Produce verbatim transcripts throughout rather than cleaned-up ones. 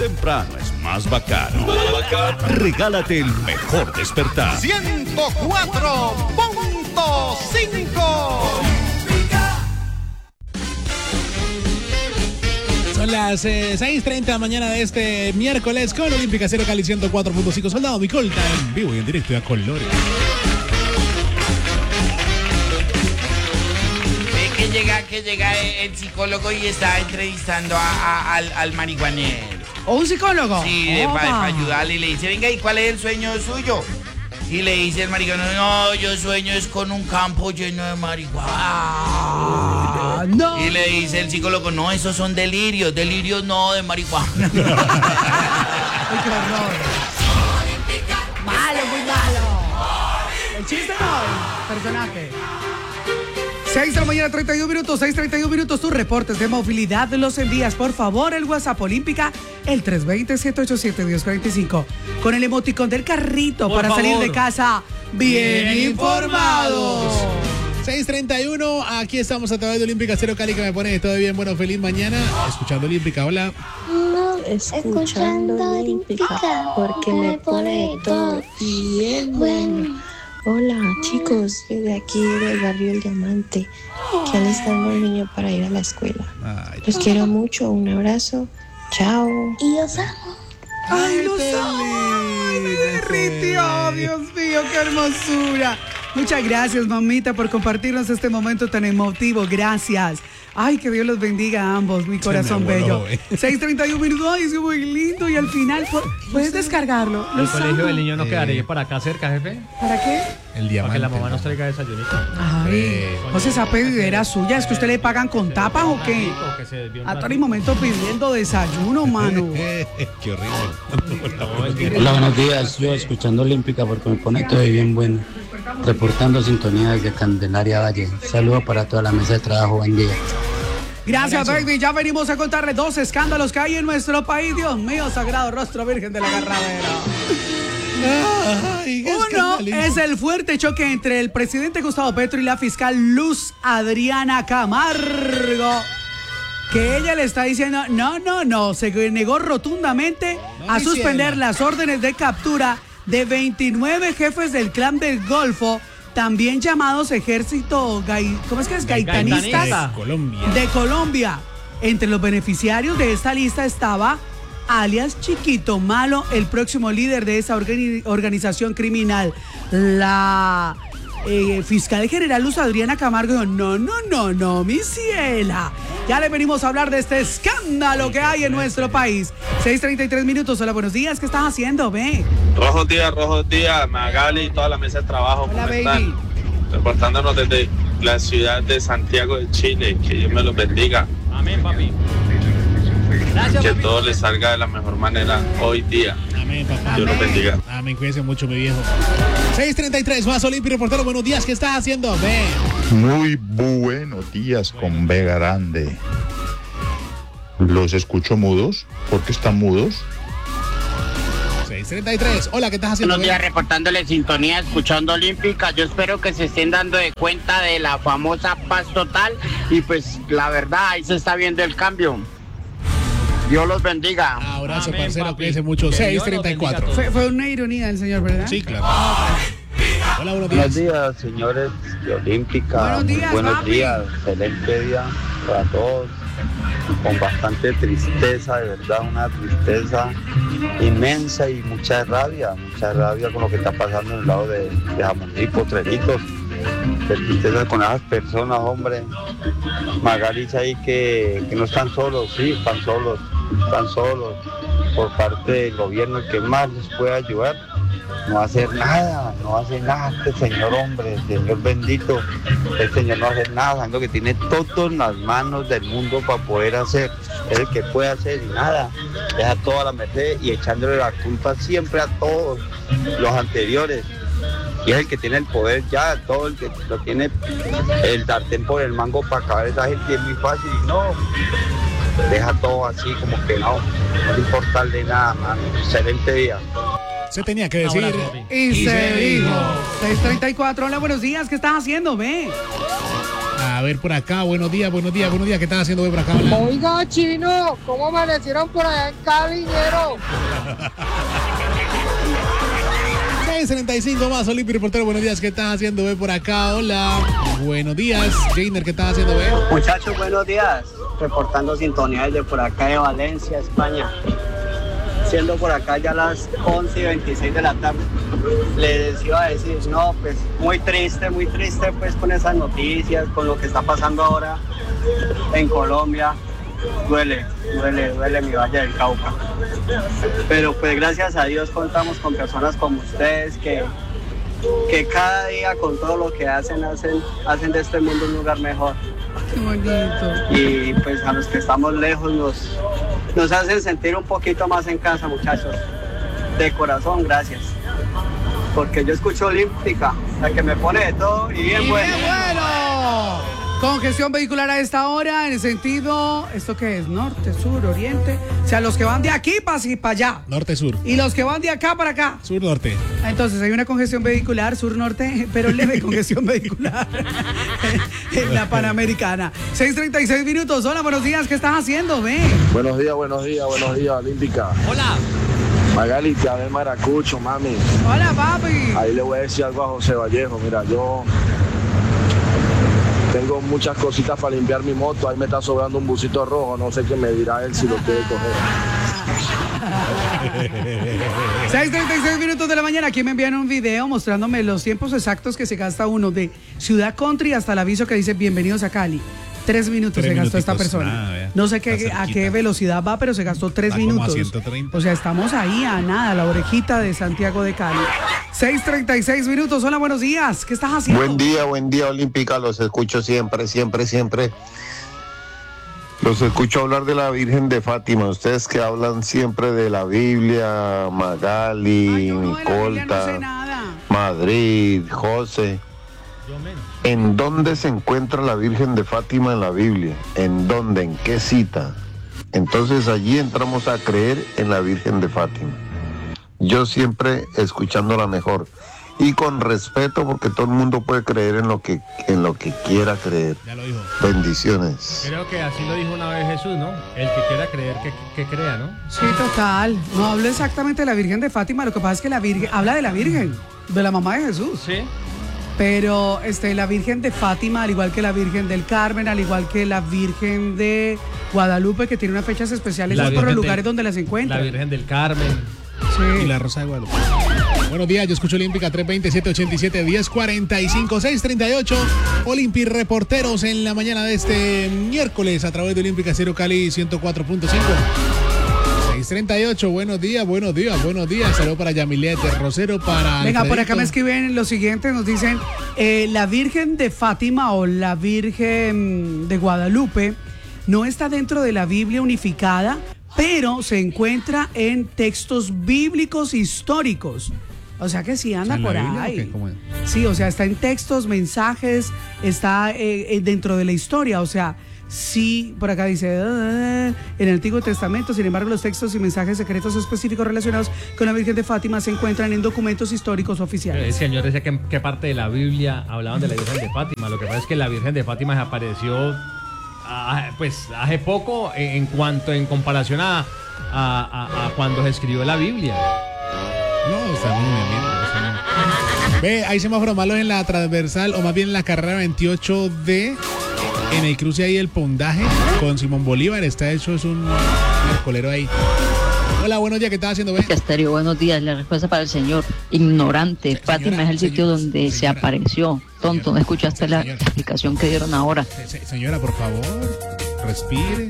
Temprano es más bacano. Regálate el mejor despertar. ciento cuatro punto cinco. Son las eh, seis treinta de la mañana de este miércoles con Olímpica Cero Cali ciento cuatro punto cinco. Soldado Micolta en vivo y en directo y a colores. Que llega, que llega el psicólogo y está entrevistando a, a, al, al marihuanero. ¿O un psicólogo? Sí, para pa ayudarle y le dice, venga, ¿y cuál es el sueño suyo? Y le dice el marihuanero, no, yo sueño es con un campo lleno de marihuana. Ah, no. Y le dice el psicólogo, no, esos son delirios, delirios no de marihuana. Ay, qué horror. Malo, muy malo. El chiste no, el personaje. seis de la mañana, treinta y un minutos, seis treinta y un minutos, tus reportes de movilidad los envías, por favor, el WhatsApp Olímpica, el tres dos cero, siete ocho siete, uno dos cuatro cinco, con el emoticón del carrito por para favor. salir de casa bien, bien informados. seis treinta y uno, aquí estamos a través de Olímpica Cero Cali, que me pone todo bien, bueno, feliz mañana, escuchando Olímpica, hola. No, escuchando Olímpica, porque me pone todo bien bueno. Hola chicos, desde aquí del barrio El Diamante, que alistando al niño para ir a la escuela. Ay, Los quiero mucho, un abrazo, chao. Y los amo. Ay, los amo. Ay, me derritió, Dios mío, qué hermosura. Muchas gracias, mamita, por compartirnos este momento tan emotivo. Gracias. Ay, que Dios los bendiga a ambos, mi corazón bello. seis treinta y un minutos, ay, es muy lindo. Y al final, ¿puedes descargarlo? El Los colegio amo. del niño no quedaría para acá cerca, jefe. ¿Para qué? El diamante. Para que la mamá nos traiga desayunito. Ay, o sea, esa pedidera suya, ¿es que usted le pagan con tapas o qué? Que se desvíe un A todo el ratito. momento pidiendo desayuno, mano. Qué horrible. Hola, buenos días. Yo escuchando Olímpica porque me pone todo bien bueno. Reportando sintonía desde Candelaria Valle. Saludos para toda la mesa de trabajo. Buen día. Gracias, baby. Ya venimos a contarle dos escándalos que hay en nuestro país. Dios mío, sagrado rostro virgen de la agarradera. Ay, qué Uno escandalismo. es el fuerte choque entre el presidente Gustavo Petro y la fiscal Luz Adriana Camargo, que ella le está diciendo, no, no, no, se negó rotundamente No a me suspender hiciera. las órdenes de captura de veintinueve jefes del clan del Golfo, también llamados ejército, gai- ¿cómo es que es? Gaitanistas Gaitanista. De Colombia. de Colombia. Entre los beneficiarios de esta lista estaba alias Chiquito Malo, el próximo líder de esa organi- organización criminal. La eh, fiscal general Luz Adriana Camargo dijo, no, no, no, no, mi ciela. Ya le venimos a hablar de este escándalo que hay en nuestro país. seis treinta y tres minutos. Hola, buenos días. ¿Qué estás haciendo? Ve. Rojos días, rojos días, Magali y toda la mesa de trabajo. Hola, ¿cómo baby. están? Reportándonos desde la ciudad de Santiago de Chile. Que Dios me los bendiga. Amén, papi. Gracias, Que papi. todo les salga de la mejor manera hoy día. Amén, papá. Dios los bendiga. Amén, cuídense mucho, mi viejo. seis treinta y tres, más Olímpico reportero, buenos días, ¿qué estás haciendo? Ven. Muy buenos días con B grande. Los escucho mudos. ¿Por qué están mudos? seis treinta y tres, hola, ¿qué estás haciendo? Buenos días, reportándole sintonía, escuchando Olímpica. Yo espero que se estén dando de cuenta de la famosa paz total y pues la verdad, ahí se está viendo el cambio. Dios los bendiga. Abrazo, Amén, parcero, papi. cuídense mucho. Que seis Dios los treinta y cuatro. bendiga a Fue, fue una ironía del señor, ¿verdad? Sí, claro. Hola, buenos Buenos días. días, señores de Olímpica. Buenos días, Muy buenos papi. días. Excelente día para todos. Con bastante tristeza, de verdad, una tristeza inmensa y mucha rabia. Mucha rabia con lo que está pasando en el lado de, de Jamundí, Potreritos. De tristeza con esas personas, hombre. Magali dice ahí que, que no están solos, sí, están solos. Están solos. Por parte del gobierno, el que más les puede ayudar. No va a hacer nada, no hace nada este señor, hombre, el Señor bendito, el Señor no hace nada, sabiendo que tiene todas las manos del mundo para poder hacer, es el que puede hacer y nada, deja toda la merced y echándole la culpa siempre a todos los anteriores, y es el que tiene el poder ya, todo el que lo tiene el sartén por el mango para acabar esa gente es muy fácil y no, deja todo así como que no, no le importa de nada, mano, excelente día. Se tenía que decir. Abrazo, papi. Y, se dijo. seis treinta y cuatro, hola, buenos días. ¿Qué estás haciendo? Ve. A ver por acá. Buenos días, buenos días, buenos días. ¿Qué estás haciendo hoy por acá? Hola. Oiga, Chino, ¿cómo amanecieron por allá en Caliñero? seis treinta y cinco más, Olimpia Reportero, buenos días, ¿qué estás haciendo hoy por acá? Hola, buenos días, Jainer, ¿qué estás haciendo hoy? Muchachos, buenos días, reportando sintonía desde por acá de Valencia, España. Siendo por acá ya las once y veintiséis de la tarde, les iba a decir, no, pues muy triste, muy triste pues con esas noticias, con lo que está pasando ahora en Colombia. Duele, duele, duele mi Valle del Cauca. Pero pues gracias a Dios contamos con personas como ustedes que, que cada día con todo lo que hacen, hacen, hacen de este mundo un lugar mejor. Qué bonito. Y pues a los que estamos lejos nos, nos hacen sentir un poquito más en casa, muchachos. De corazón, gracias. Porque yo escucho Olímpica, la que me pone de todo y bien y bueno. ¡Bien bueno! Congestión vehicular a esta hora en el sentido, ¿esto qué es? Norte, sur, oriente. O sea, los que van de aquí para para allá. Norte, sur. Y los que van de acá para acá. Sur, norte. Entonces hay una congestión vehicular, sur, norte, pero leve congestión vehicular en la Panamericana. seis treinta y seis minutos. Hola, buenos días. ¿Qué estás haciendo? Ve. Buenos días, buenos días, buenos días, Olímpica. Hola. Magali, te habla el Maracucho, mami. Hola, papi. Ahí le voy a decir algo a José Vallejo. Mira, yo tengo muchas cositas para limpiar mi moto. Ahí me está sobrando un busito rojo. No sé qué me dirá él si lo quiere coger. seis treinta y seis minutos de la mañana. Aquí me envían un video mostrándome los tiempos exactos que se gasta uno de Ciudad Country hasta el aviso que dice bienvenidos a Cali. Tres minutos Tres se gastó esta minuticos. persona. Ah, no sé qué, a qué velocidad va, pero se gastó tres Está como a minutos. ciento treinta. O sea, estamos ahí a nada, la orejita de Santiago de Cali. seis treinta y seis minutos. Hola, buenos días. ¿Qué estás haciendo? Buen día, buen día, Olímpica. Los escucho siempre, siempre, siempre. Los escucho hablar de la Virgen de Fátima. Ustedes que hablan siempre de la Biblia, Magali, Ay, yo no, de la Biblia no Colta, sé nada. Madrid, José. ¿En dónde se encuentra la Virgen de Fátima en la Biblia? ¿En dónde? ¿En qué cita? Entonces allí entramos a creer en la Virgen de Fátima. Yo siempre escuchándola mejor y con respeto, porque todo el mundo puede creer en lo que en lo que quiera creer. Ya lo dijo. Bendiciones. Creo que así lo dijo una vez Jesús, ¿no? El que quiera creer, que, que crea, ¿no? Sí, total. No hablo exactamente de la Virgen de Fátima. Lo que pasa es que la Virgen habla de la Virgen, de la mamá de Jesús. Sí. Pero este, la Virgen de Fátima, al igual que la Virgen del Carmen, al igual que la Virgen de Guadalupe, que tiene unas fechas especiales La es por los Virgen lugares de- donde las encuentran. La Virgen del Carmen. Y la Rosa de Guadalupe. Buenos días, yo escucho Olímpica tres veintisiete ochenta y siete diez cuarenta y cinco seis treinta y ocho. Olympi Reporteros en la mañana de este miércoles a través de Olímpica Cero Cali ciento cuatro punto cinco. seis treinta y ocho, buenos días, buenos días, buenos días. Saludos para Yamilet de Rosero, para. Venga, por acá Alfredito. me escriben lo siguiente, nos dicen, eh, la Virgen de Fátima o la Virgen de Guadalupe no está dentro de la Biblia unificada, pero se encuentra en textos bíblicos históricos. O sea que sí anda ¿En la por Biblia o ahí. qué? ¿Cómo es? Sí, o sea, está en textos, mensajes, está eh, eh, dentro de la historia, o sea, sí, por acá dice, "Ah", en el Antiguo Testamento, sin embargo, los textos y mensajes secretos específicos relacionados con la Virgen de Fátima se encuentran en documentos históricos El oficiales. señor decía que en qué parte de la Biblia hablaban de la Virgen de Fátima. Lo que pasa es que la Virgen de Fátima apareció ah, pues hace poco en, en cuanto en comparación a, a, a- a cuando se escribió la Biblia. No, está muy bien, bien, está muy bien. Ve, hay semáforos malos en la transversal, o más bien en la carrera veintiocho D, en el cruce ahí el Pondaje, con Simón Bolívar. Está hecho, es un arcolero ahí. Hola, buenos días, ¿qué estás haciendo, ve? Estéreo, buenos días. La respuesta para el señor ignorante. Fátima es el sitio donde se apareció. Tonto, no escuchaste la explicación que dieron ahora. Se- Señora, por favor, respire.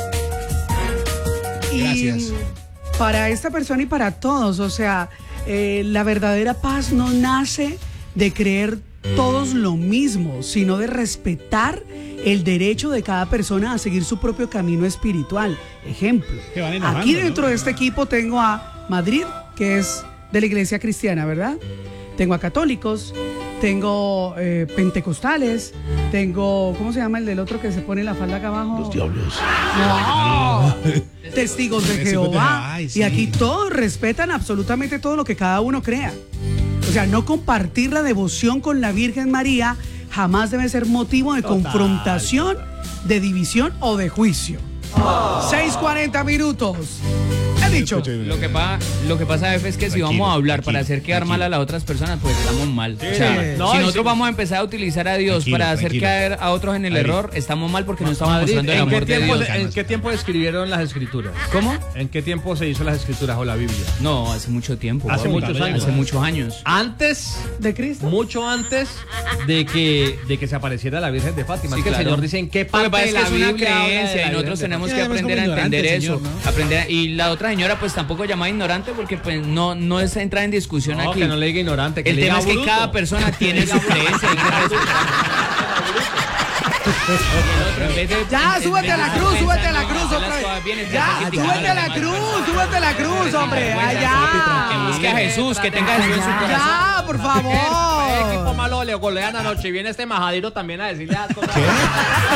Y Gracias. para esta persona y para todos, o sea, eh, la verdadera paz no nace de creer todos lo mismo, sino de respetar el derecho de cada persona a seguir su propio camino espiritual. Ejemplo, Que van enojando, aquí ¿no? dentro de este equipo tengo a Madrid, que es de la iglesia cristiana, ¿verdad? Tengo a católicos, tengo eh, pentecostales, tengo, ¿cómo se llama el del otro que se pone la falda acá abajo? Los diablos. No. Testigos de Testigos de Jehová. Jehová, ay, sí. Y aquí todos respetan absolutamente todo lo que cada uno crea. O sea, no compartir la devoción con la Virgen María jamás debe ser motivo de Total, confrontación, de división o de juicio. seis cuarenta minutos. He dicho. Lo que, pa, lo que pasa, F, es que si vamos a hablar para hacer quedar mal a las otras personas, pues estamos mal. Sí. O sea, No, si y nosotros sí. vamos a empezar a utilizar a Dios Tranquilo, para hacer tranquilo. caer a otros en el Madrid. error, estamos mal porque no estamos Madrid, mostrando el ¿en, qué amor de tiempo, Dios. ¿En qué tiempo escribieron las escrituras? ¿Cómo? ¿En qué tiempo se hizo las escrituras o la Biblia? No, hace mucho tiempo. Hace papi. muchos años. Hace muchos años. Antes ¿De Cristo? Mucho antes de que, de que se apareciera la Virgen de Fátima. Sí, es que claro. el Señor dice en qué Lo que parte pasa de es la que es una Biblia habla de creencia la y nosotros Virgen de tenemos Sí, que además aprender a como entender ignorante, eso. señor, ¿no? Aprender a- y la otra señora pues tampoco llamada ignorante porque pues no, no es entrar en discusión No, aquí. que no le diga ignorante, que El le tema diga es que bruto. cada persona tiene su creencia. Hay que respetar. Y el otro, en vez de- Ya, en- súbete en a la vez de cruz, pensar, súbete a la no, cruz hacer otra las vez. cosas bien, estar Ya, criticando súbete a la demás cruz, personas. súbete a la cruz, hombre. Ah, Que busque a ya. Jesús, que tenga Jesús en su corazón. Ya, por El favor. equipo malo le golean anoche y viene este majadero también a decirle las cosas.